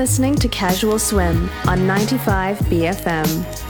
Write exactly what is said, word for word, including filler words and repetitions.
listening to Casual Swim on ninety-five B F M.